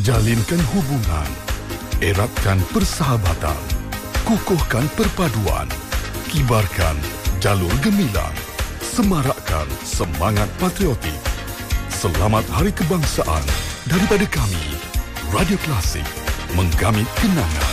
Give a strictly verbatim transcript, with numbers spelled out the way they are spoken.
Jalinkan hubungan, eratkan persahabatan, kukuhkan perpaduan, kibarkan jalur gemilang, semarakkan semangat patriotik. Selamat Hari Kebangsaan daripada kami, Radio Klasik, menggamit kenangan.